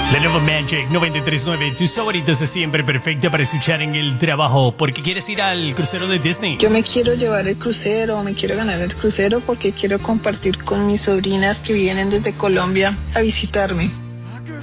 La nueva Magic 93.9, tus favoritos es siempre perfecta para escuchar en el trabajo. ¿Por qué quieres ir al crucero de Disney? Yo me quiero llevar el crucero, me quiero ganar el crucero porque quiero compartir con mis sobrinas que vienen desde Colombia a visitarme.